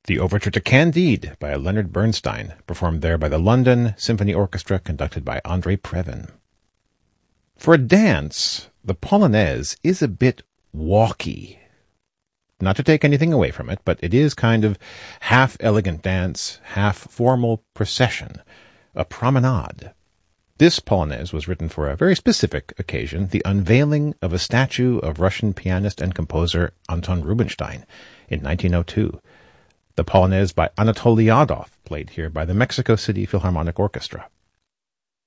The Overture to Candide by Leonard Bernstein, performed there by the London Symphony Orchestra, conducted by André Previn. For a dance, the Polonaise is a bit walky. Not to take anything away from it, but it is kind of half elegant dance, half formal procession, a promenade. This Polonaise was written for a very specific occasion, the unveiling of a statue of Russian pianist and composer Anton Rubinstein in 1902. The Polonaise by Anatoly Adov, played here by the Mexico City Philharmonic Orchestra.